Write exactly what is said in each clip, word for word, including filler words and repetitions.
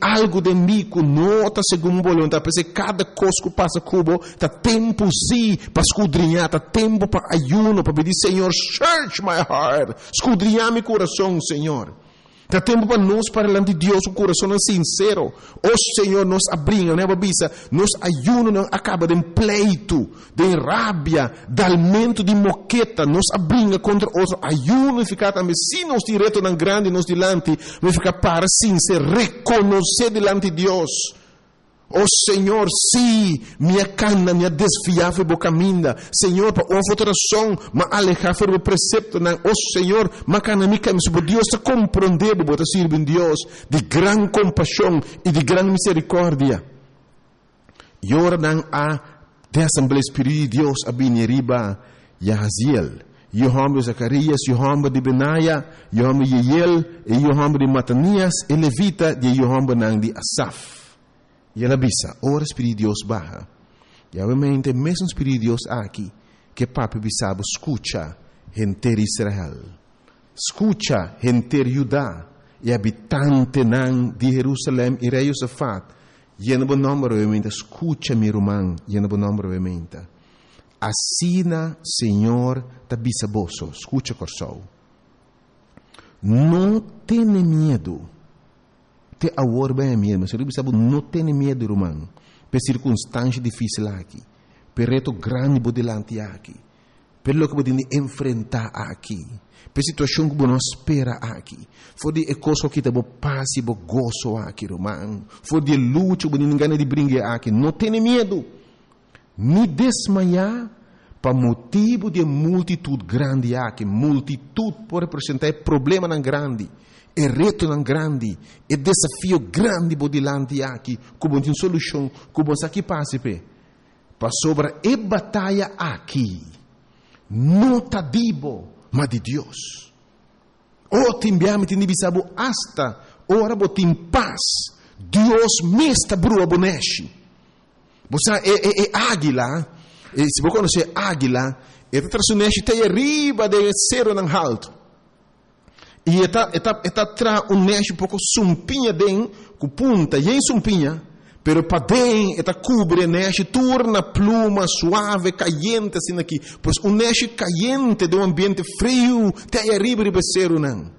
algo de mim que não está segundo vontade, porque cada coisa que passa cubo, está tempo sim para escudrinhar, está tempo para ayuno, para pedir, Senhor, search my heart, escudrinhar meu coração, Senhor. Está tempo para nós, para diante de Deus, o coração é sincero. O Senhor nos abrinha, né, babisa? Nos ayuno não acaba de pleito, de rábia, de alimento de moqueta, nos abrinha contra outro ayuno e ficar também, se nos direto na grande, nos dilante, vai ficar para sincero, reconhecer dilante de Deus. Oh Senhor, sim, minha cana, minha desfiava do caminho, Senhor, para uma alteração, mas alejar o precepto, não, oh Senhor, mas cana minha caminho, se Deus te compreender, para servir Deus, de grande compaixão e de grande misericórdia. E ora não há de Assembleia Espírita de Deus, a bineriba, Yahaziel, Yohamba de Zacarias, Yohamba de Benaia, Yohamba de Yeiel, e Yohamba de Matanias, e Levita, de Yohamba não de Asaf. E ela bisa, ora Espírito de Deus barra. E obviamente, mesmo Espírito de Deus aqui, que papi bisabo, escucha, gente de Israel. Escucha, gente de Judá, e habitante nan de Jerusalém, e rei Josafat. E no bom nome, obviamente, escucha, meu irmão, e no bom nome, obviamente. Assina, Senhor, ta bisaboso, escucha, corsou. Não tenha medo. Te agora bem mesmo, mas eu sabe não tem medo, irmão, por circunstância difícil aqui, por reto grande por delante aqui, pelo que podemos enfrentar aqui, por situação que não espera aqui, for de coisa que te bo paz e bo gozo aqui, irmão, for de luta que ninguém de brincar aqui, não tem medo, me desmaiar para motivo de multitude grande aqui, multitude por representar problema não grande. É reto não grande, é desafio grande por delante aqui, como tem solução, como aqui passa pe, para sobre é batalha aqui, não tá dibo, mas de Deus. O timbiame tem bisabo hasta ora botim paz, Deus mesta brua boneshi. Você é, é, é águila, e se você conhece águila, é traçuneshi tem arriba de cero não alto. E está está está tra um neste pouco sumpinha den com punta e em sumpinha, pero para den está cobre neste torna pluma suave caliente assim aqui, pois um neste caliente de um ambiente frio tem arriba de becero não.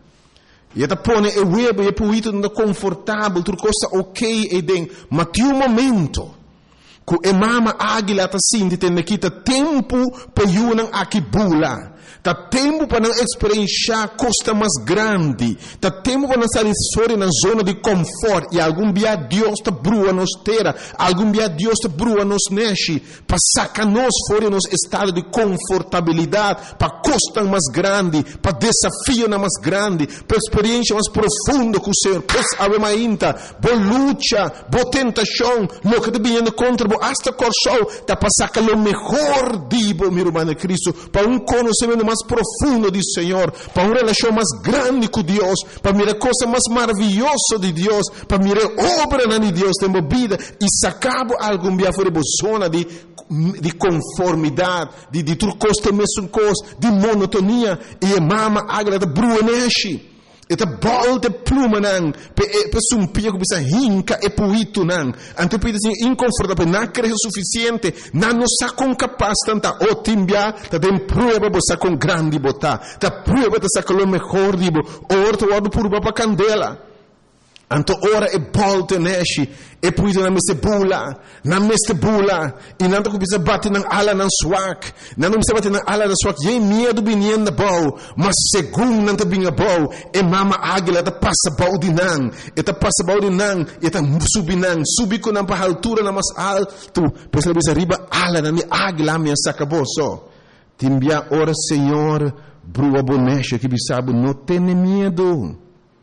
E está põe o web e puito não confortável, tudo coisa ok e den, mas tem um momento que a mama águila está assim de ter naquita tempo para yunang aqui bula. Tá tempo para não experienciar costa mais grande. Tá tempo para não sair fora na zona de conforto. E algum dia Deus te brua nos terra. Algum dia Deus te brua nos neche. Para sacar nós fora nos estado de confortabilidade. Para costa mais grande. Para desafio mais grande. Para experiência mais profunda com o Senhor. Pois ave mainta. Boa luta. Boa tentação. Lo que te vindo contra. Boa hasta corção. Tá para sacar o melhor dibo, meu irmão Cristo. Para um conhecimento mais profundo do Senhor, para uma relação mais grande com Deus, para mirar coisa mais maravilhosa de Deus, para mirar obra de Deus tem vida e sacar algum dia fora de zona de de conformidade, de de tudo coisa mesmo coisa, de monotonia e a mama agra de bruaneshi. Eta bol de pluma nang, pe pe sumpia que bisa hinca e puito nang. Anto pide assim inconfortável, não creio suficiente, não nos sacam capaz tanta o timbia, ta tem prova bosa com grande bota, ta prova ta saca o melhor dibo, orto wado por baba candela. Anto ora e bolte neshi e puito na meste bula, na meste bula, e nanto que bisa bate nang ala nang swak, nanto bisa bate nang ala nang swak, e medo binien na bau, mas segundo nanto binga bau, e mama águila ta passa bau di nang, e ta passa bau di nang, e ta subi nang, subi ko nang pa altura na mas alto, pois ela bisa riba ala na mi águila mi sacaboso. Timbia ora Senhor, brua bonecha que bisabo, não tenha medo.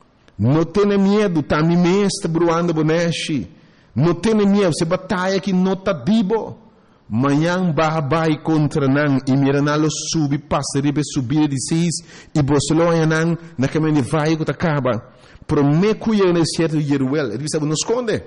Não tenha medo, tá me mesta bruando bonechi. Não tenha medo, se batalha que não tá dibo. Manhã babai contra nan e miranalo subi passa ribe subir de seis e bosloia nan na caminho vai que acaba. Prometo eu nesse certo Jeruel, ele sabe nos esconde.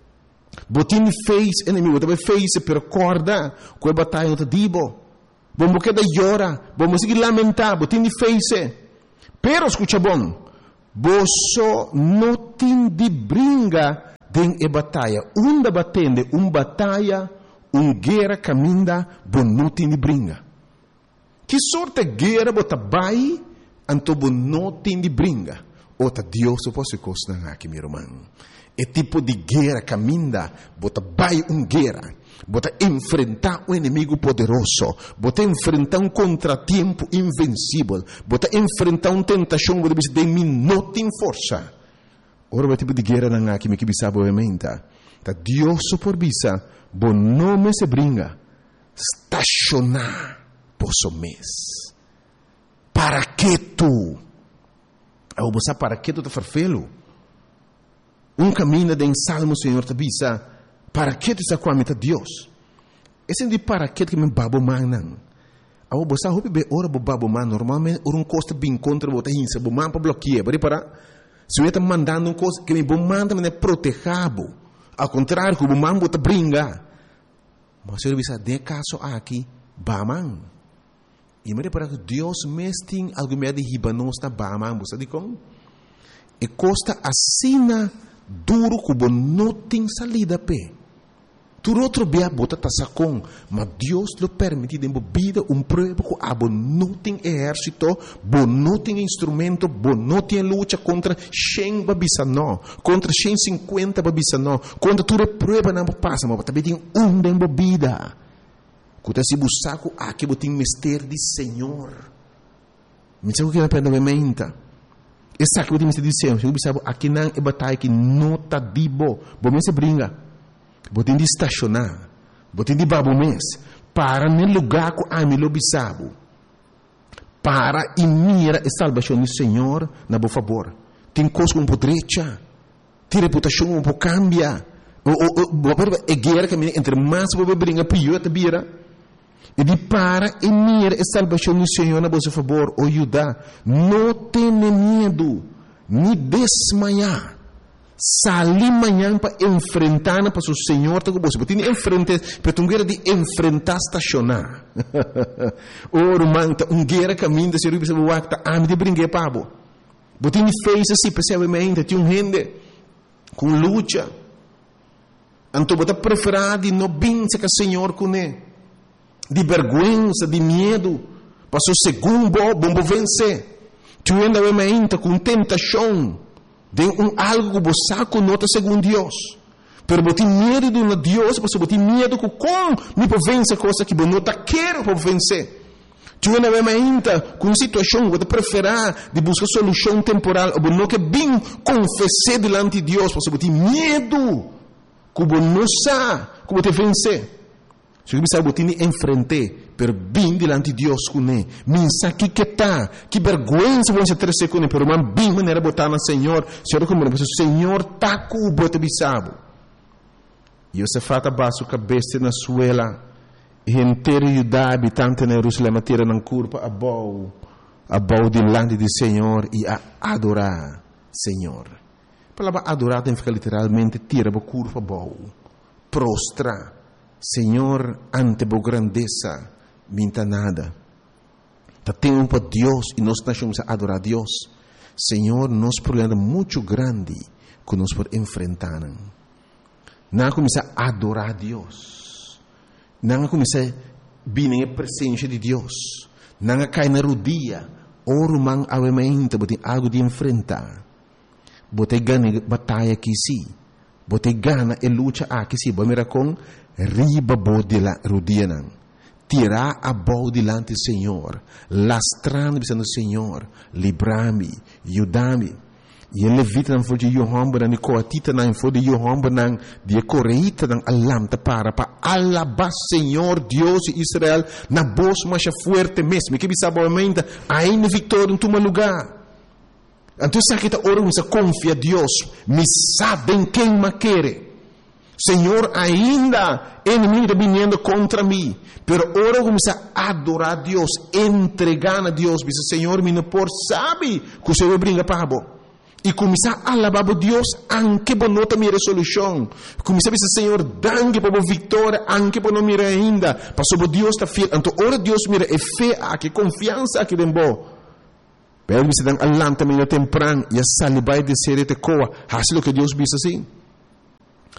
Botin fez inimigo, também fez per corda, com a batalha não tá dibo. Vamos que da llora, vamos seguir lamentar, botin fez. Pero escucha bom. Boso não tem de brinca den e batalha. Unda batende, um batalha, um guerra caminda, bonuti ni bringa. Que sorte guerra bota bai, anto bonuti ni bringa. Ota Deus eu posso costar aqui, meu irmão. É tipo de guerra caminda, bota bai um guerra. Bota enfrentar um inimigo poderoso. Bota enfrentar um contratempo invencível. Bota enfrentar uma tentação, bota dizer, de mim não tem força. Ora, o tipo de guerra não há que me que bisa obviamente. Tá Deus por bisa, bom nome se bringa. Estacionar posso mês. Para que tu? Eu vou para que tu te farfelo? Um caminho de salmo, Senhor, te bisa. Para que tu está com a meta Deus? Esse é de para que que me babo manan. Eu vou sair hoje be ora bo babo man normalmente um costa bem contra bota hinsa bo man para bloquear, bari para se eu está mandando um coisa que me bo manda me protegabo. Ao contrário, que o man bota bringa. Mas eu bisa de caso aqui baman. E me para que Deus mesting algo me de hibanos na baman, você diz como? E costa assina duro que não tem salida pé. Tu outro bia bota tasacon, mas Deus lo permite de vida um prova que abo não tem exército, bo não tem instrumento, bo não tem luta contra cem babisa não, contra cento e cinquenta babisa não, contra tu prova não passa, mas também tem um de vida. Quando se busca aqui botin mister de Senhor. Me diz o que é pena mementa. Essa que botin mister de Senhor, eu bisabo aqui não é batalha que não tá dibo, bo me se bringa. Botin de estacionar, botin de babo mês, para no lugar que a mim lo bisabo, para e mira a salvação do Senhor, na boa favor. Tem coisa um pouco direita, tem reputação um pouco cambia, o o o é guerra que entre mais boa brinca pior te bira, e de para e mira a salvação do Senhor, na boa favor, o ajuda, não tenha medo, nem desmaiar. Salir amanhã para enfrentar para o Senhor, tá com você. Porque tem enfrentar, para um guerra de enfrentar estacionar. Oro manta, um guerra caminho de ser o bispo wakta, a me de brincar pabo. Porque tem fez assim, percebamente, tem um gente com luta. Então, bota preferar de não bença que o Senhor com ele, de vergonha, de medo, para o segundo bom vencer. Tu ainda obviamente com tentação. De um algo que você conota segundo Deus. Pero você tem medo de um Deus, você tem medo que como me pode vencer coisa que você não quer para vencer. Tu ainda vê ainda com situação que você prefere de buscar solução temporal, ou não que bem confessar diante de Deus, você tem medo que você não sabe que você vencer. Se você sabe que você enfrentar, per bem diante de Deus com ele. Minsa que que tá, que vergonha se você trazer com ele, pero man bem maneira botar no Senhor, Senhor como o Senhor tá com o bote bisabo. E você fata baixo cabeça na suela, e inteiro Judá habitante na Jerusalém tira na curva a bau, a bau diante do Senhor e a adorar Senhor. A palavra adorar tem que ficar literalmente tira a curva a bau, prostra, Senhor ante a grandeza. Minta nada. Tá tempo para Deus e nós estamos a adorar a Deus. Senhor, nosso problema é muito grande que nós podemos enfrentar. Não começar a adorar a Deus. Não começar a vir na presença de Deus. Não cair na rodilha. Oro man avementa, bote algo de enfrentar. Bote gana batalha aqui sim. Bote gana e luta aqui sim. Bomera com riba bode la rodilha não. Tirar a bola diante do Senhor, lastrando o Senhor, livrar-me, ajudar-me. E ele levita não foi de Yohamba, não coatita não foi de Yohamba, não de correita não alamta para para alabar Senhor Deus de Israel na voz mais forte mesmo. Que bisa boamente ainda vitória em teu lugar. Então se aqui tá orando, se confia Deus, me sabem quem me quer. Senhor, ainda inimigo está vindo contra mim, pero ora começa a adorar a Deus, entregar a Deus, diz Senhor, me não por sabe que o Senhor brinca para bo. E começar a alabar a Deus, anche por não ter minha resolução. Começar a dizer Senhor, danke por a vitória, anche por não mirar ainda, para sobre Deus está fiel. Então ora Deus mira é fé aqui, confiança aqui dentro. Pero me se dan alam também no temprano e a salibai de ser te coa, hace lo que Deus diz assim.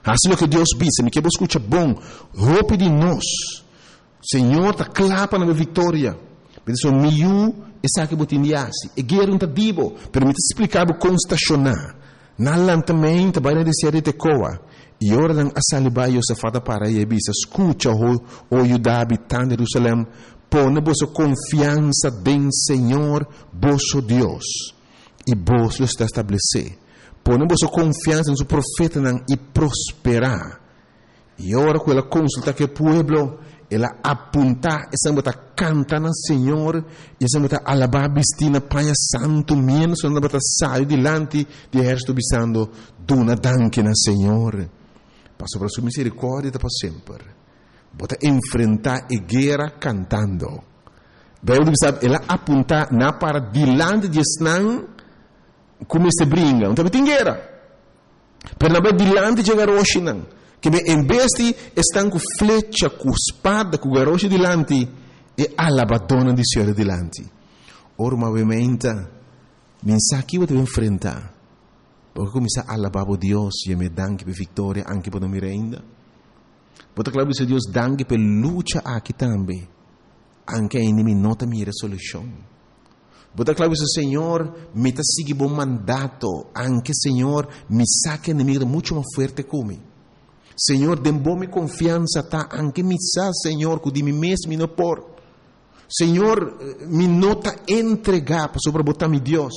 Assim é o que Deus disse, me que você escuta bom, roupa de nós. Senhor, tá clapa na minha vitória. Mas o meu é que você indiasse. E guerra não tá dibo, pero me te explicar como estacionar. Na lantamento, vai na descer de coa. E ora não asalibai o safada para e bisa. Escuta o o Judá habitante de Jerusalém. Põe vossa confiança em Senhor, vosso Deus. E vos lo está estabelecer. Põe vossa confiança no profeta e prosperar. E ora com ela consulta que o povo ela apunta, essa bota canta na Senhor, essa bota alabar bistina paia santo menos, essa bota sai dilante de exército bisando, dona danke na Senhor. Passo para sua misericórdia para sempre. Bota enfrentar a guerra cantando. Bem, sabe, ela apunta na para dilante de Esnan, como se brinca, então tem guerra. Pero na dilante de Garoshinan, que em vez de estar com flecha, com espada, com garoche dilante, e alabadona de Senhor dilante. Ora, obviamente, mensagem que você vai enfrentar. Porque começa a alabar a Deus e me danke per vitória anche per mi renda. Você claro que Deus danke per luta aqui também. Anche a inimigo nota mira solução. Você claro que Senhor me está seguindo bom mandato. Anche Senhor me saca inimigo muito mais forte como. Senhor, dê-me confiança, tá? Anche me sa, Senhor, que de mim mesmo não por. Senhor, me nota entregar para sobre botar meu Deus.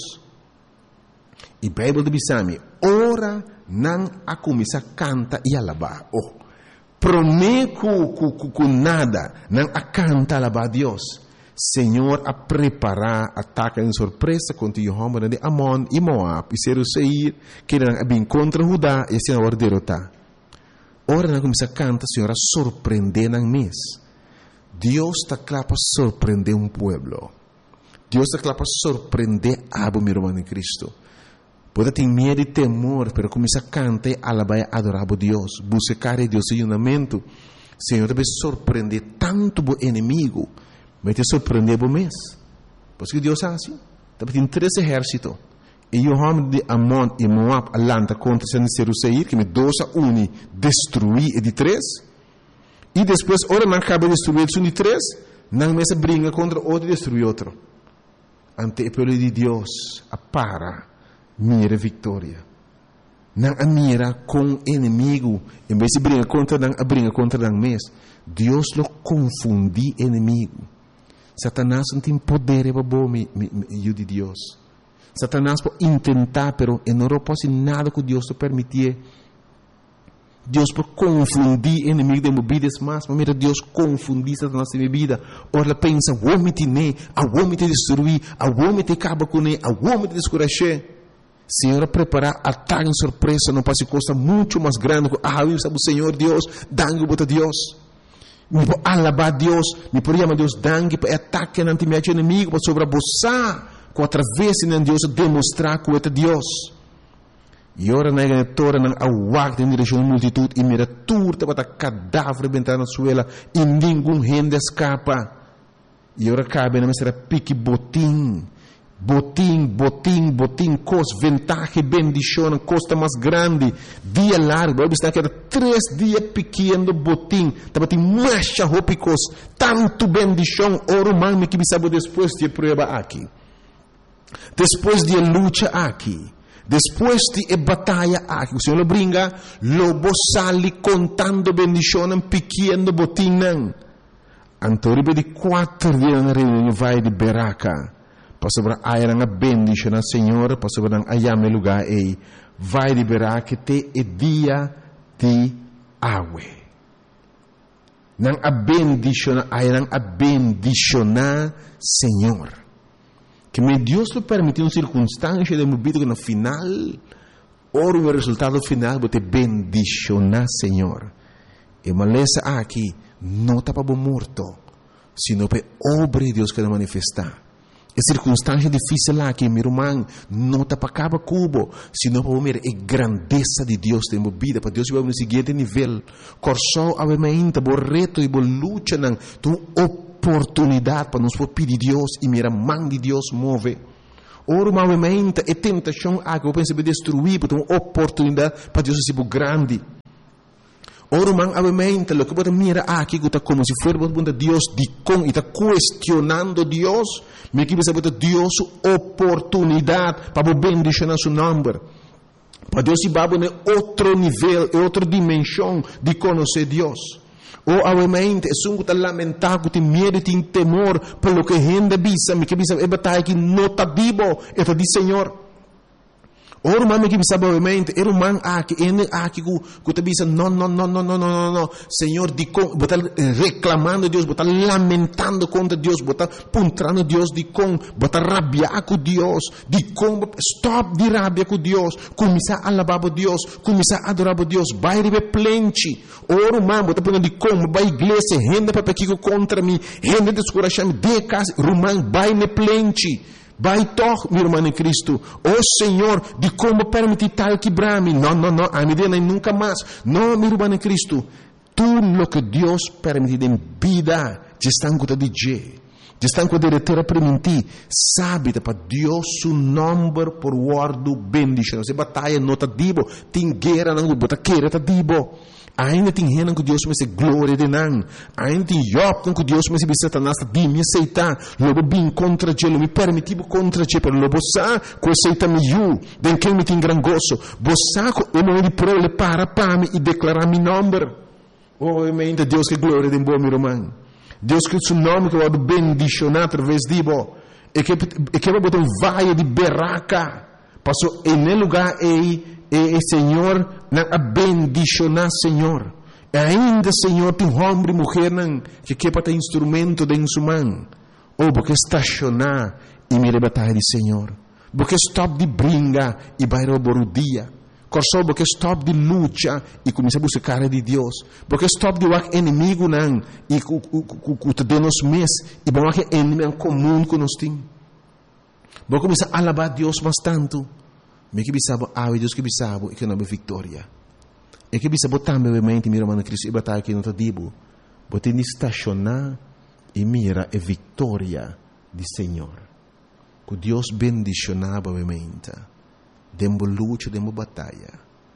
E a Bíblia diz me, ora não a começar a cantar e alabar. Oh, prometo com nada, não a cantar e alabar a Deus. Senhor, a preparar ataque em surpresa contra o homem de Amon e Moab e Seir, que não bem contra Judá e assim a derrotar. Ora não começa a cantar, Senhor, a surpreender na mês. Deus está claro para surpreender um povo. Deus está claro para surpreender a meu irmão em Cristo. Pode ter medo e temor, mas começa a cantar e alabar e adorar a Deus. Buscar a Deus em unamento. Senhor, deve surpreender tanto o inimigo, mas te surpreender o mês. Porque Deus é assim. Deve ter três exércitos. E o homem de Amon e Moab alanta contra Seir, que me dois a um destruir e de três. E depois, ora não acaba de destruir um de três, não mesa brinca contra outro e destrui outro. Ante o povo de Deus, a para, mira vitória. Não a mira com inimigo, em vez de brinca contra não a brinca contra não mês. Deus lo confundi inimigo. Satanás não tem poder para bom me de Deus. Satanás pode tentar, pero não pode nada que Deus te permitir. Deus pode confundir inimigo de minha vida, mas mira Deus confundir Satanás de minha vida. Ora ela pensa, o homem te ne, o homem te destruir, o homem te acaba com ele, o homem te descuracher. Senhor, preparar ataque em surpresa, não pode coisa muito mais grande. Ah, eu sabe o Senhor Deus, dangue bota Deus. Me pode alabar Deus, me pode chamar Deus dangue para ataque ante meu inimigo, para sobreabusar. Com através de Deus demonstrar que é Deus. E ora na igreja não aguarda em direção à multitud e mira turta para cadáver bentar na suela e nenhum gente escapa. E ora cabe na mesa pique botim, botim, botim, botim, cos ventaja, bendição, costa mais grande, dia largo. Ele está que era três dias pequeno botim, estava tem mais roupas, tanto bendição, ora mãe que sabe depois de prova aqui. Depois de luta aqui, depois de batalha aqui, o Senhor brinca, lobo sali contando bendição, pequeno botim. Antoribe de quatro dias na reunião vai de Beraca, para sobre a era bendição na Senhor, para sobre a ayame lugar e vai de Beraca te é dia de água. Nang a bendição, a era a bendição na Senhor. Que me Deus lhe permitiu uma circunstância de minha vida que no final, ora o resultado final, vou te bendicionar, Senhor. E maleza aqui, não está para morto, sino para obra de Deus que vai manifestar. E circunstância difícil aqui, meu irmão, não está para acabar cubo, sino para ver a grandeza de Deus na minha vida, para Deus vai no seguinte nível. Corsou a vermelha, o reto e a luta, tu oportunidade para nos pedir Deus e mira mão de Deus move. Ora, movimento e tentação, ah, que eu penso em destruir, porque uma oportunidade para Deus ser grande. Ora, man, obviamente, lo que puede mirar aquí, que está como si fuera Dios, di con, y está cuestionando Dios, me que bisa Dios oportunidad para bendicionar su nombre. Para Dios va a poner otro nivel, otra dimensión de conocer Dios. O obviamente, es un que lamentar, que tem medo, tem temor, por lo que gente bisa, me que bisa, é batalha que não está vivo, é de Senhor. Ora, mami, que bisa, obviamente, era um man aqui, ele aqui, que te bisa, não, não, não, não, não, não, não, Senhor, de com, botar reclamando Deus, botar lamentando contra Deus, botar puntrando Deus, de com, botar rabiar com Deus, de com, stop de rabia com Deus, começar a alabar Deus, começar a adorar Deus, vai receber plente. Ora, mami, botar punta de com, vai igreja, renda para pequeno contra mim, renda descorachar-me, de casa, rumang, vai ne plente. Vai toch, meu irmão em Cristo. Oh Senhor, de como permitir tal quebrar-me. Não, não, não, a medida nunca mais. Não, meu irmão em Cristo. Tudo o que Deus permite em vida, já estão com de G. Já estão com a terra permitir. Sabe, para Deus, o nome por guardo bendição. Se batalha não está dibo. Tem guerra, não está queira, está dibo. Ainda tem gente que Deus me se glória de não. Ainda tem Job que Deus me se Satanás de me aceitar. Logo bem contra ele, me permitivo contra ele, pero logo sa que aceita me eu, den que me tem gran gozo. Bosa ko o momento pro le para para me e declarar meu nome. Obviamente Deus que glória de bom meu irmão. Deus que seu nome que vai bendicionar através de bo. E que e que vai botar um valle de berraca. Passou em lugar aí e Senhor, na bendicionar, Senhor. E ainda, Senhor, tem homem e mulher que quer para ter instrumento de sua mão. Ou porque estacionar e me rebatar de Senhor. Porque stop de brinca e vai roubar o dia. Corso porque stop de luta e começar a buscar de Deus. Porque stop de o inimigo não e o te nos mês e bom que inimigo comum que nós temos. Porque começar a alabar Deus bastante. Me que bisabo, ah, Deus que bisabo, e que não é vitória. E que bisabo também, obviamente, meu irmão Cristo, e batalha aqui no Tadibo. Botem de estacionar e mira a vitória do Senhor. Que Deus bendicionava, obviamente. Dembo luta, dembo batalha.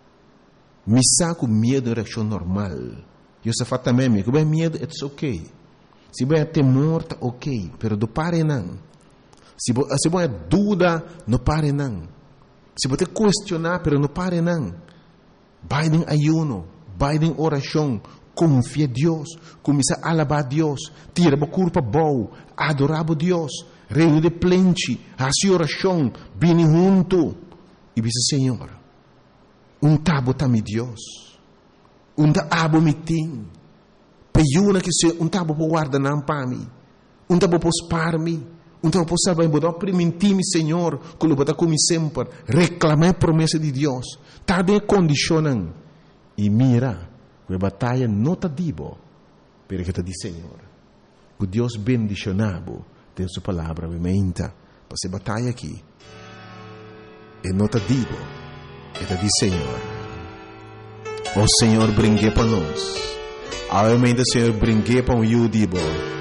Me saco medo de reação normal. Eu só faço também, que bem medo, é ok. Se bem temor, tá ok. Pero do pare não. Se bem dúvida, não pare não. Se você questionar, pero não pare não. Vai em ayuno, vai em oração, confia em Deus, começa a alabar a Deus, tira a culpa boa, adorar a Deus, reino de plente, a sua oração, vem junto. E diz, Senhor, um tabo está me Deus, um tabo me tem, peiuna que se um tabo para guardar não para mim, um tabo para spar-me, então, eu posso saber, eu permitir-me, Senhor, que eu vou como sempre, reclamar a promessa de Deus. Está bem condicionando. E mira, a batalha não está dibo, pero que está de Senhor. Que Deus bendicionado, tem sua palavra, obviamente, para essa batalha aqui. E não está dibo, está de Senhor. O Senhor brinque para nós. Obviamente, o Senhor brinque para o eu dibo.